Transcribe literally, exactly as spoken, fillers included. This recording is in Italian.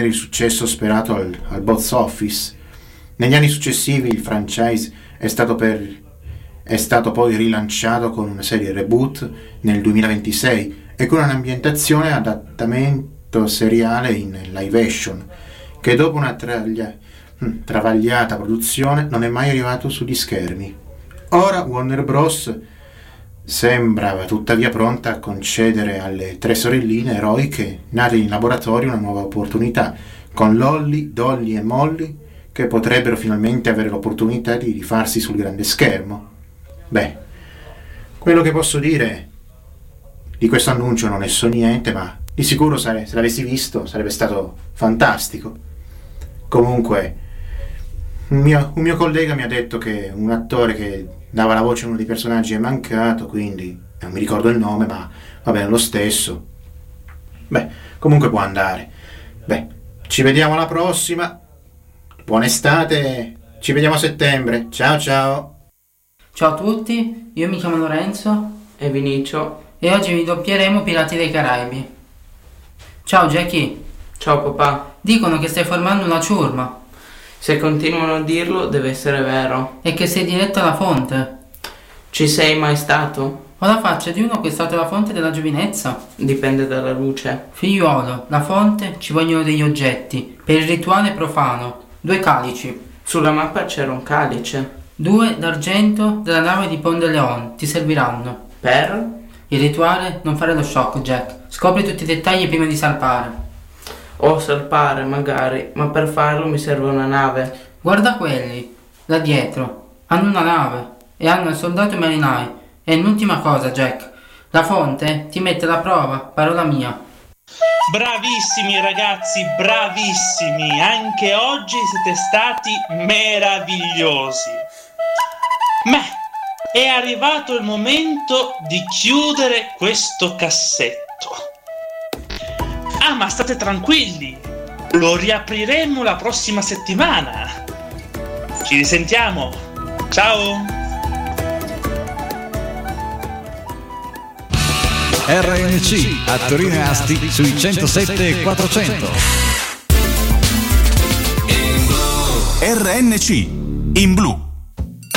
ottenere il successo sperato al, al box office. Negli anni successivi il franchise è stato, per, è stato poi rilanciato con una serie reboot nel duemilaventisei e con un'ambientazione adattamento seriale in live action, che dopo una traglia, travagliata produzione non è mai arrivato sugli schermi. Ora Warner Bros. Sembrava tuttavia pronta a concedere alle tre sorelline eroiche nate in laboratorio una nuova opportunità, con Lolly, Dolly e Molly, che potrebbero finalmente avere l'opportunità di rifarsi sul grande schermo. Beh, quello che posso dire di questo annuncio non ne so niente, ma di sicuro sare- se l'avessi visto sarebbe stato fantastico. Comunque, un mio, un mio collega mi ha detto che un attore che dava la voce a uno dei personaggi è mancato, quindi non mi ricordo il nome, ma va bene lo stesso. Beh, comunque può andare. Beh, ci vediamo alla prossima. Buona estate, ci vediamo a settembre. Ciao ciao. Ciao a tutti, io mi chiamo Lorenzo e Vinicio e oggi vi doppieremo Pirati dei Caraibi. Ciao Jackie. Ciao papà. Dicono che stai formando una ciurma. Se continuano a dirlo deve essere vero. E che sei diretto alla fonte. Ci sei mai stato? Ho la faccia di uno che è stato la fonte della giovinezza. Dipende dalla luce. Figliuolo, la fonte ci vogliono degli oggetti per il rituale profano. Due calici. Sulla mappa c'era un calice. Due d'argento della nave di Pont de Leon. Ti serviranno. Per? Il rituale, non fare lo shock, Jack. Scopri tutti i dettagli prima di salpare. O salpare magari, ma per farlo mi serve una nave. Guarda quelli, là dietro. Hanno una nave e hanno il soldato e i marinai. E un'ultima cosa, Jack. La fonte ti mette alla prova, parola mia. Bravissimi ragazzi, bravissimi. Anche oggi siete stati meravigliosi. Ma è arrivato il momento di chiudere questo cassetto. Ah, ma state tranquilli, lo riapriremo la prossima settimana. Ci risentiamo. Ciao. R N C a Torino e Asti sui centosette e quattrocento. R N C in blu.